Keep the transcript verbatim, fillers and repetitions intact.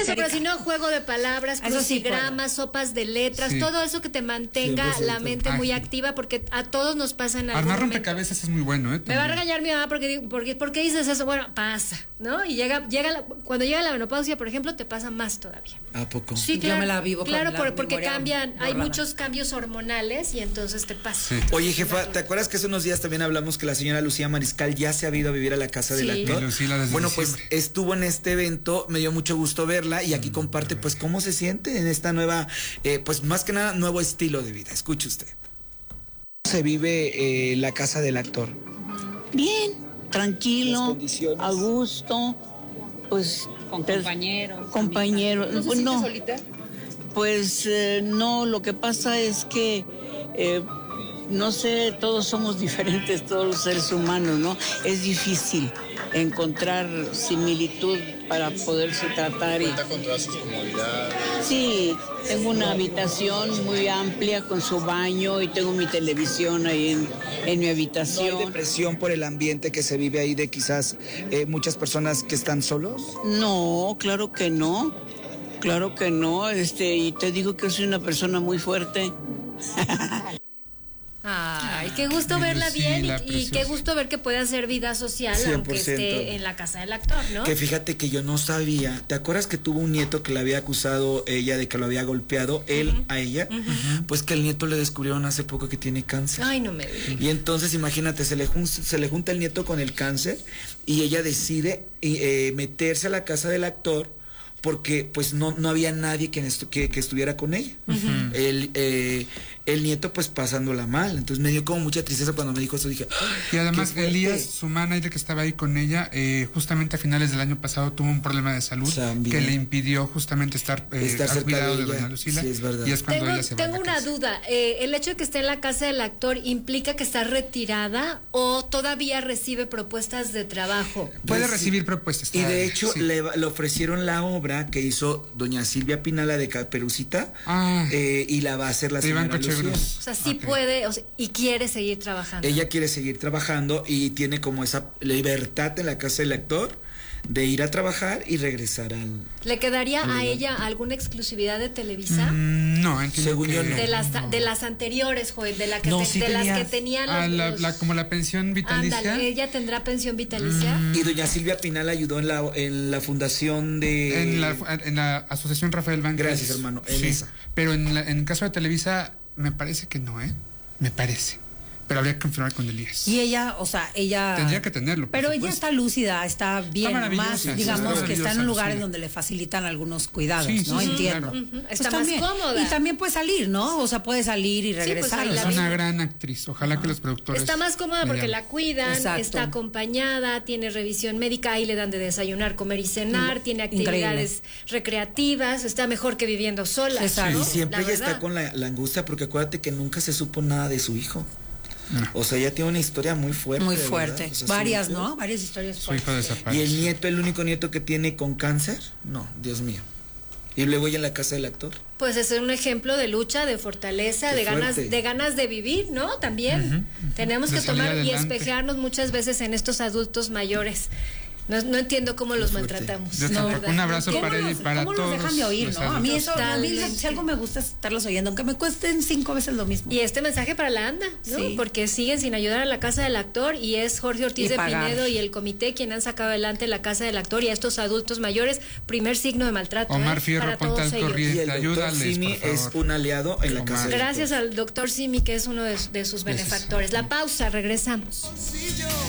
eso, pero si no, juego de palabras, crucigramas, sí, sopas de letras, sí, todo eso que te mantenga cien por ciento la mente muy ah, activa, porque a todos nos pasa en algún Armar momento. rompecabezas es muy bueno, ¿eh? Me va a regañar mi mamá porque, porque, ¿por qué dices eso? Bueno, pasa, ¿no? Y llega, llega la, cuando llega la menopausia, por ejemplo, te pasa más todavía. ¿A poco? Sí, claro. Yo me la vivo claro, con por, la porque cambian, borrada. hay muchos cambios hormonales y entonces te pasa. Sí. Oye, jefa, ¿te acuerdas que hace unos días también hablamos que la señora Lucía Mariscal ya se ha ido a vivir a la casa sí. del actor? Bueno, pues diciembre. Estuvo en este evento, me dio mucho gusto verla y aquí comparte pues cómo se siente en esta nueva, eh, pues más que nada, nuevo estilo de vida. Escuche usted. ¿Cómo se vive eh, la casa del actor? Bien, tranquilo, a gusto, pues... Con compañeros. Compañeros. ¿No se siente no, solita? Pues eh, no, lo que pasa es que... Eh, no sé, todos somos diferentes, todos los seres humanos, ¿no? Es difícil encontrar similitud para poderse tratar. Y... ¿Cuenta con todas sus comodidades? Sí, tengo una habitación muy amplia con su baño y tengo mi televisión ahí en, en mi habitación. ¿No hay depresión por el ambiente que se vive ahí de quizás eh, muchas personas que están solos? No, claro que no, claro que no, este, y te digo que soy una persona muy fuerte. Ay, qué gusto verla bien y, y qué gusto ver que puede hacer vida social cien por ciento. Aunque esté en la casa del actor, ¿no? Que fíjate que yo no sabía, ¿te acuerdas que tuvo un nieto que le había acusado ella de que lo había golpeado, él uh-huh. a ella? Uh-huh. Pues que el nieto le descubrieron hace poco que tiene cáncer. Ay, no me digas. Y entonces imagínate, se le, jun- se le junta el nieto con el cáncer y ella decide eh, meterse a la casa del actor porque pues no, no había nadie que, estu- que, que estuviera con ella. Uh-huh. El, eh, el nieto pues pasándola mal. Entonces me dio como mucha tristeza cuando me dijo eso. Dije, y además Elías, su manager que estaba ahí con ella, eh, justamente a finales del año pasado tuvo un problema de salud También. que le impidió justamente estar, eh, estar al cuidado de, de doña Lucila. Sí, es verdad. Y es cuando tengo ella se tengo va a la una casa. duda. Eh, ¿El hecho de que esté en la casa del actor implica que está retirada o todavía recibe propuestas de trabajo? Puede recibir propuestas. Y de hecho sí. le, le ofrecieron la obra que hizo doña Silvia Pinala de Caperucita ah, eh, y la va a hacer la señora Lucía. O sea, sí okay. puede o sea, y quiere seguir trabajando. Ella quiere seguir trabajando y tiene como esa libertad en la casa del actor de ir a trabajar y regresar al... ¿Le quedaría al a ella alguna exclusividad de Televisa? Mm, no, entiendo según que... yo no. De las, no. de las anteriores, Joel, de, la que no, te, sí de tenía... las que tenían los, ah, la, los... la, como la pensión vitalicia. Ándale, ¿ella tendrá pensión vitalicia? Mm. Y doña Silvia Pinal ayudó en la, en la fundación de... En la, en la Asociación Rafael Banquez. Gracias, hermano, en sí. esa. Pero en, la, en el caso de Televisa, me parece que no, ¿eh? Me parece. Pero habría que confirmar con Elías. Y ella, o sea, ella... Tendría que tenerlo. Pero supuesto. ella está lúcida, está bien, está más, digamos, está que está en lugares sí. donde le facilitan algunos cuidados, sí, ¿no? Sí, Entiendo. Claro. Uh-huh. Pues está también, más cómoda. Y también puede salir, ¿no? O sea, puede salir y regresar. Sí, pues es una gran actriz. Ojalá uh-huh. que los productores... Está más cómoda porque la cuidan, Exacto. está acompañada, tiene revisión médica, ahí le dan de desayunar, comer y cenar, mm, tiene actividades increíble. recreativas, está mejor que viviendo sola. Exacto. Y siempre la ella verdad. está con la, la angustia porque acuérdate que nunca se supo nada de su hijo. No. O sea, ella tiene una historia muy fuerte. Muy fuerte. O sea, varias, ¿no? Varias historias fuertes. Su hijo desapareció. Y el nieto, el único nieto que tiene con cáncer, no, Dios mío. Y luego ella en la casa del actor. Pues es un ejemplo de lucha, de fortaleza, Qué de fuerte. ganas, de ganas de vivir, ¿no? También uh-huh, uh-huh. tenemos de que tomar adelante. y espejearnos muchas veces en estos adultos mayores. No, no entiendo cómo los maltratamos. No, un abrazo para ella y para ¿Cómo todos. ¿Cómo nos dejan de oír, no? A mí eso, a mí si algo me gusta es estarlos oyendo, aunque me cuesten cinco veces lo mismo. Y este mensaje para la ANDA, ¿no? Sí. Porque siguen sin ayudar a la Casa del Actor y es Jorge Ortiz y de pagar. Pinedo y el comité quien han sacado adelante la Casa del Actor y a estos adultos mayores, primer signo de maltrato. Omar ¿eh? Fierro, ponte al corriente, y el ayúdales, Simi es un aliado en la Omar. Casa del Gracias al doctor Simi, que es uno de, de sus benefactores. La pausa, regresamos.